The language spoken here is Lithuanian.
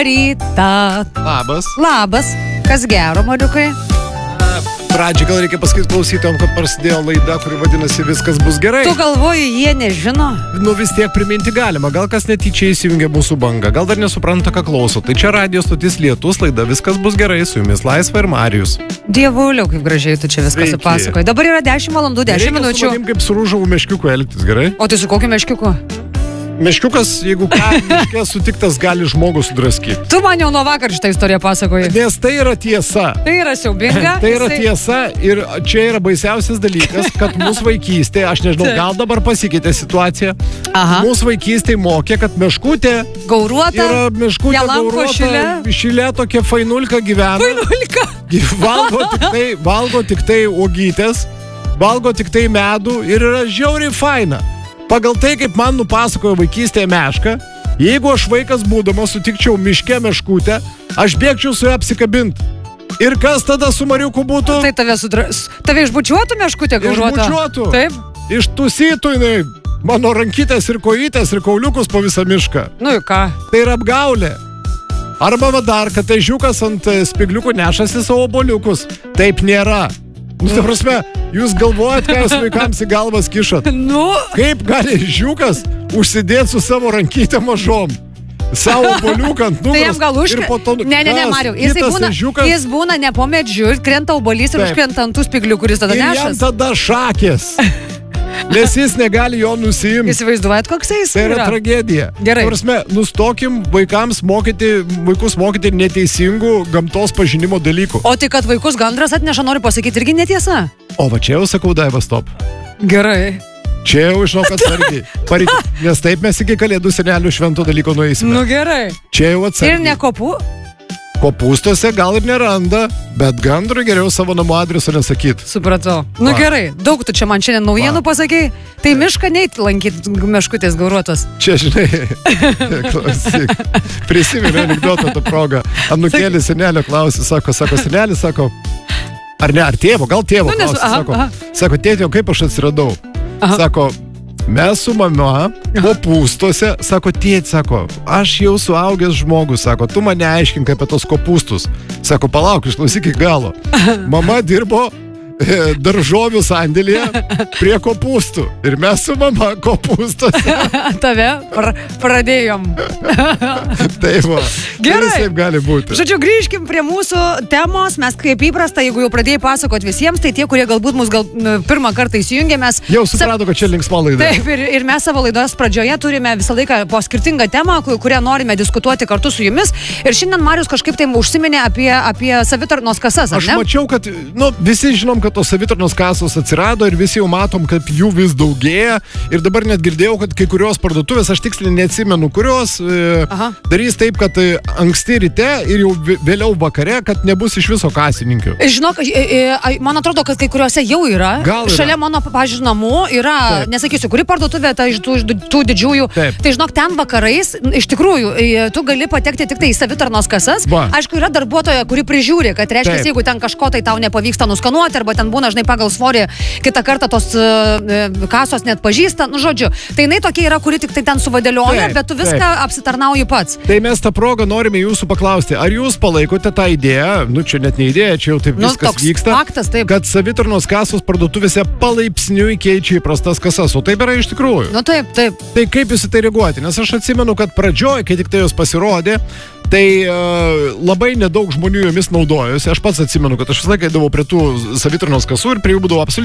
rytą. Labas. Labas. Kas gero, Mariukai? Pradžiai gal reikia pasakyti klausytojom, kad prasidėjo laida, kuri vadinasi Viskas bus gerai. Tu galvoji, jie nežino? Nu vis tiek priminti galima. Gal kas netyčia įsijungia mūsų bangą, gal dar nesupranta, ką klauso. Tai čia radio stotis Lietus, laida Viskas bus gerai, su jumis Laisva ir Marijus. Dievuliau, kaip gražiai tu čia viską supasakoji. Dabar yra 10 valandų, 10 minučių. Reikia su manim kaip su rūžavu meškiuku elgtis, gerai? O tai su kokiu meškiuku? Meškiukas, jeigu ką, miške sutiktas, gali žmogų sudraskyti. Tu man jau nuo vakar šitą istoriją pasakoji. Nes tai yra tiesa. Tai yra siaubinga. Tai yra tiesa ir čia yra baisiausias dalykas, kad mūsų vaikystėje, aš nežinau, gal dabar pasikeitė situacija, mūsų vaikystėje mokė, kad meškutė gauruota, yra meškutė gauruota, šilė tokia fainulka gyvena. Fainulka. Valgo tik tai uogytės, valgo tik tai medų ir yra žiauriai faina. Pagal tai, kaip man nupasakojo vaikystėje meška, jeigu aš vaikas būdamas sutikčiau miške meškutę, aš bėgčiau su ją apsikabinti. Ir kas tada su Mariuku būtų? Tai tave išbučiuotų meškutė gauruota? Išbučiuotų. Taip. Ištusytų jinai mano rankytės ir kojytės ir kauliukus po visą mišką. Nu ir ką? Tai yra apgaulė. Arba dar, kad tai žiūkas ant spigliukų nešasi savo obuoliukus. Taip nėra. Nu, ta prasme, jūs galvojat, ką jūs vaikams į galvas kišat? Nu. Kaip gali žiūkas užsidėti su savo rankytė mažom? Savo obuoliuką ant nugaros. Tai jam gal užkrenta. Ne, Mariau. Jis būna ne po medžiu, krenta obuolys ir užkrenta ant tų spyglių, kuris tada nešas. Ir jam tada šakės. Nes jis negali jo nusiimti. Įsivaizduojat, koks jis yra? Tai yra tragedija. Gerai. Prasme, nustokim vaikus mokyti neteisingų gamtos pažinimo dalykų. O tai, kad vaikus gandras atneša, noriu pasakyti, irgi netiesa. O va čia jau sakau, Daiva, stop. Gerai. Čia jau žinau, kad svargiai. Nes taip mes iki Kalėdų senelių švento dalyko nueisime. Nu gerai. Čia jau atsargiai. Ir ne kopų? Kopūstuose gal ir neranda, bet gandrui geriau savo namų adreso nesakyti. Supratau. Nu gerai, daug tu čia man šiandien naujienų pasakei. Tai mišką neit lankyti meškutės gauruotos. Čia, žinai, klausyk. Prisimenu anekdotą tą progą. Anūkėlis senelio klausė, sako, senelis, sako, ar ne, ar tėvo, gal tėvo klausė, sako, tėtė, kaip aš atsiradau? Sako, mes su mama kopūstuose, sako, tėti, sako, aš jau suaugęs žmogus, sako, tu mane aiškink apie tos kopūstus. Sako, palauk, išklausyk iki galo. Mama dirbo daržovių sandėlyje prie kopūstų. Ir mes su mama kopūstuose. Tave pradėjom. Taip, gerai. Taip gali būti. Žodžiu, grįžkim prie mūsų temos. Mes kaip įprasta, jeigu jau pradėjai pasakoti visiems, tai tie, kurie galbūt mus pirmą kartą įsijungė, mes... Jau suprato, kad čia linksma laida. Taip, ir mes savo laidos pradžioje turime visą laiką po skirtingą temą, kurią norime diskutuoti kartu su jumis. Ir šiandien Marius kažkaip tai užsiminė apie savitarnos kasas, ar ne? Aš mačiau, kad, visi žinom, kad tos savitarnos kasos atsirado ir visi jau matom, kad jų vis daugėja. Ir dabar net girdėjau, kad kai kurios parduotuvės, aš tiksliai neatsimenu, kurios darys taip, kad anksti ryte ir jau vėliau vakare, kad nebus iš viso kasininkių. Žinok, man atrodo, kad kai kuriuose jau yra. Šalia mano, pavyzdžiui, namų yra, nesakysiu, kuri parduotuvė iš tų didžiųjų. Taip. Tai žinok, ten vakarais, iš tikrųjų, tu gali patekti tik tai į savitarnos kasas. Aišku, yra darbuotoja, kuri prižiūri, kad reiškia, jeigu ten kažko tai tau nepavyksta nuskanuoti, arba ten būna, žinai, pagal svorį, kitą kartą tos kasos net pažįsta, žodžiu. Tai jinai tokia yra, kuri tik tai ten suvadėlioja, bet tu viską apsitarnauji pats. Tai mes tą progą norime jūsų paklausti, ar jūs palaikote tą idėją, čia net ne idėja, čia jau taip viskas vyksta, faktas, taip. Kad savitarnos kasos parduotuvėse palaipsniui keičia įprastas kasas, o taip yra iš tikrųjų. Taip. Tai kaip jūs į tai reaguoti? Nes aš atsimenu, kad pradžioj, kai tik tai jos pasirodė, tai labai nedaug žmonių jomis naudojosi. Aš pats atsimenu, kad aš visą laiką eidavau prie tų savitarnos kasų ir prie jų būdavo absoliučiai